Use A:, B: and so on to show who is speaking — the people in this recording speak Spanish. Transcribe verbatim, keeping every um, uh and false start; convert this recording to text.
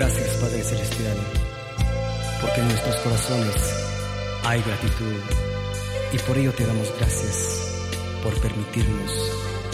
A: gracias, Padre Celestial, porque en nuestros corazones hay gratitud y por ello te damos gracias por permitirnos